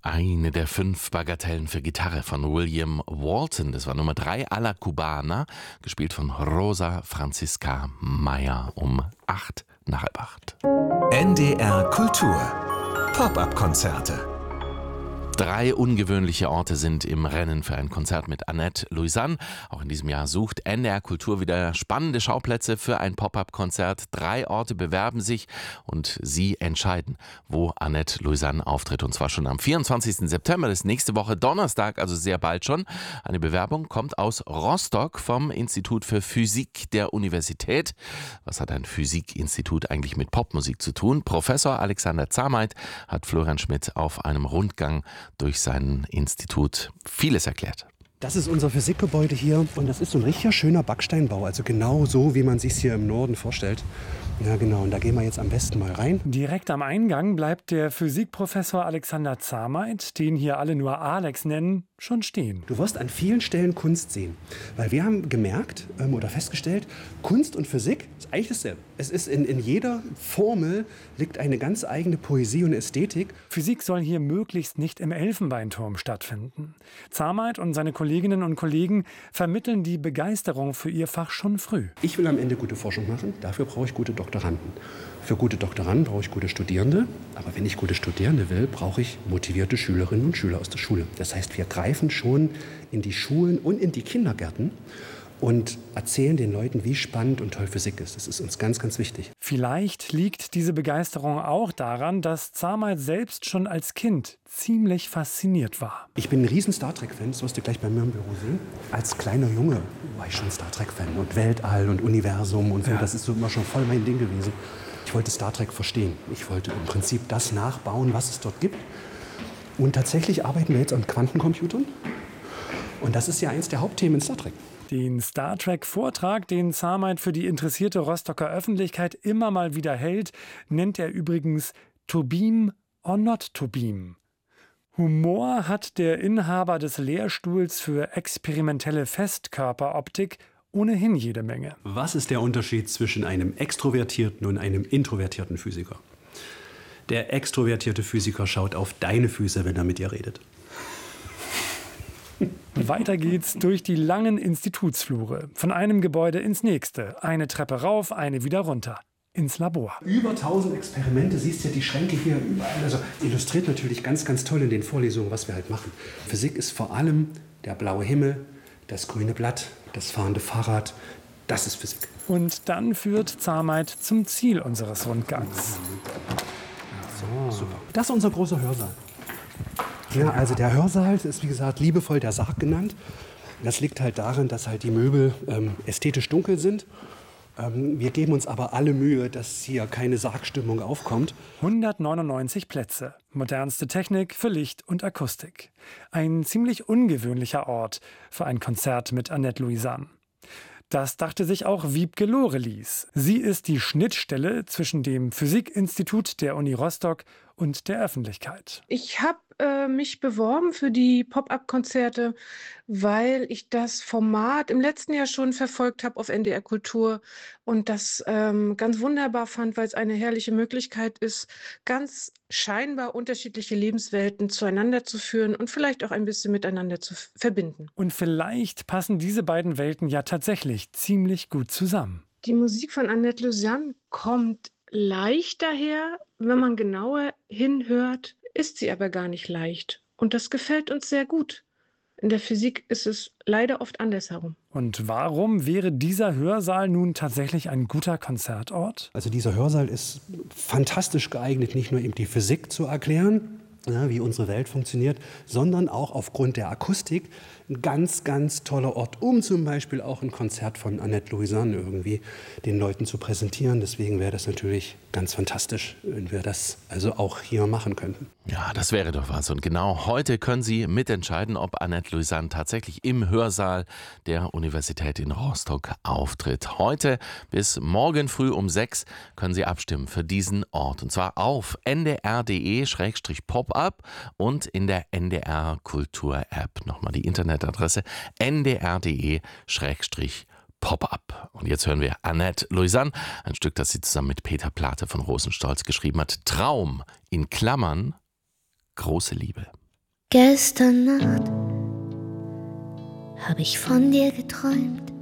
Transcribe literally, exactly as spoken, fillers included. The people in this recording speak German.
Eine der fünf Bagatellen für Gitarre von William Walton. Das war Nummer drei à la Cubana, gespielt von Rosa Franziska Meyer um acht nach halb acht. N D R Kultur. Pop-up-Konzerte. Drei ungewöhnliche Orte sind im Rennen für ein Konzert mit Annette Louisanne. Auch in diesem Jahr sucht N D R Kultur wieder spannende Schauplätze für ein Pop-up-Konzert. Drei Orte bewerben sich und Sie entscheiden, wo Annette Louisanne auftritt. Und zwar schon am vierundzwanzigsten September, das ist nächste Woche Donnerstag, also sehr bald schon. Eine Bewerbung kommt aus Rostock vom Institut für Physik der Universität. Was hat ein Physikinstitut eigentlich mit Popmusik zu tun? Professor Alexander Zahnmeit hat Florian Schmidt auf einem Rundgang durch sein Institut vieles erklärt. Das ist unser Physikgebäude hier und das ist so ein richtig schöner Backsteinbau, also genau so, wie man sich es hier im Norden vorstellt. Ja genau, und da gehen wir jetzt am besten mal rein. Direkt am Eingang bleibt der Physikprofessor Alexander Zahnmeit, den hier alle nur Alex nennen, schon stehen. Du wirst an vielen Stellen Kunst sehen, weil wir haben gemerkt ähm, oder festgestellt, Kunst und Physik ist eigentlich dasselbe. Es ist in, in jeder Formel liegt eine ganz eigene Poesie und Ästhetik. Physik soll hier möglichst nicht im Elfenbeinturm stattfinden. Zahnmeit und seine Kolleginnen und Kollegen vermitteln die Begeisterung für ihr Fach schon früh. Ich will am Ende gute Forschung machen, dafür brauche ich gute Doktoranden. Für gute Doktoranden brauche ich gute Studierende, aber wenn ich gute Studierende will, brauche ich motivierte Schülerinnen und Schüler aus der Schule. Das heißt, wir greifen schon in die Schulen und in die Kindergärten und erzählen den Leuten, wie spannend und toll Physik ist. Das ist uns ganz, ganz wichtig. Vielleicht liegt diese Begeisterung auch daran, dass Zahnmeit selbst schon als Kind ziemlich fasziniert war. Ich bin ein riesen Star Trek-Fan, das wirst du gleich bei mir im Büro sehen. Als kleiner Junge war ich schon Star Trek-Fan und Weltall und Universum und so. Ja. Das ist so immer schon voll mein Ding gewesen. Ich wollte Star Trek verstehen. Ich wollte im Prinzip das nachbauen, was es dort gibt. Und tatsächlich arbeiten wir jetzt an Quantencomputern. Und das ist ja eins der Hauptthemen in Star Trek. Den Star Trek-Vortrag, den Zahnmeit für die interessierte Rostocker Öffentlichkeit immer mal wieder hält, nennt er übrigens To Beam or Not to Beam. Humor hat der Inhaber des Lehrstuhls für experimentelle Festkörperoptik ohnehin jede Menge. Was ist der Unterschied zwischen einem extrovertierten und einem introvertierten Physiker? Der extrovertierte Physiker schaut auf deine Füße, wenn er mit dir redet. Weiter geht's durch die langen Institutsflure. Von einem Gebäude ins nächste. Eine Treppe rauf, eine wieder runter. Ins Labor. Über tausend Experimente, siehst ja die Schränke hier überall. Also illustriert natürlich ganz, ganz toll in den Vorlesungen, was wir halt machen. Physik ist vor allem der blaue Himmel, das grüne Blatt, das fahrende Fahrrad. Das ist Physik. Und dann führt Zahnmeit zum Ziel unseres Rundgangs. So, super. Das ist unser großer Hörsaal. Ja, also der Hörsaal ist, wie gesagt, liebevoll der Sarg genannt. Das liegt halt darin, dass halt die Möbel ähm, ästhetisch dunkel sind. Ähm, wir geben uns aber alle Mühe, dass hier keine Sargstimmung aufkommt. hundertneunundneunzig Plätze, modernste Technik für Licht und Akustik. Ein ziemlich ungewöhnlicher Ort für ein Konzert mit Annette Louisanne. Das dachte sich auch Wiebke Lorelis. Sie ist die Schnittstelle zwischen dem Physikinstitut der Uni Rostock und der Öffentlichkeit. Ich habe äh, mich beworben für die Pop-up-Konzerte, weil ich das Format im letzten Jahr schon verfolgt habe auf N D R Kultur und das ähm, ganz wunderbar fand, weil es eine herrliche Möglichkeit ist, ganz scheinbar unterschiedliche Lebenswelten zueinander zu führen und vielleicht auch ein bisschen miteinander zu f- verbinden. Und vielleicht passen diese beiden Welten ja tatsächlich ziemlich gut zusammen. Die Musik von Annette Louisanne kommt leicht daher, wenn man genauer hinhört, ist sie aber gar nicht leicht. Und das gefällt uns sehr gut. In der Physik ist es leider oft andersherum. Und warum wäre dieser Hörsaal nun tatsächlich ein guter Konzertort? Also dieser Hörsaal ist fantastisch geeignet, nicht nur eben die Physik zu erklären, ja, wie unsere Welt funktioniert, sondern auch aufgrund der Akustik ein ganz, ganz toller Ort, um zum Beispiel auch ein Konzert von Annette Louisanne irgendwie den Leuten zu präsentieren. Deswegen wäre das natürlich ganz fantastisch, wenn wir das also auch hier machen könnten. Ja, das wäre doch was. Und genau heute können Sie mitentscheiden, ob Annette Louisanne tatsächlich im Hörsaal der Universität in Rostock auftritt. Heute bis morgen früh um sechs können Sie abstimmen für diesen Ort. Und zwar auf n d r punkt d e slash pop-up und in der N D R Kultur App. Nochmal die Internetadresse n d r punkt d e slash Pop-up. Und jetzt hören wir Annette Louisanne, ein Stück, das sie zusammen mit Peter Plate von Rosenstolz geschrieben hat. Traum in Klammern, große Liebe. Gestern Nacht hab ich von dir geträumt.